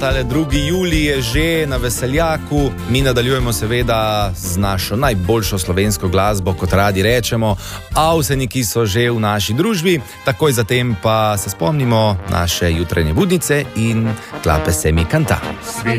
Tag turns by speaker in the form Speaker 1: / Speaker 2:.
Speaker 1: Tale 2. julij je že na veseljaku, mi nadaljujemo seveda z našo najboljšo slovensko glasbo, kot radi rečemo. Avseniki so že v naši družbi, takoj zatem pa se spomnimo naše jutranje budnice in Klape se mi canta.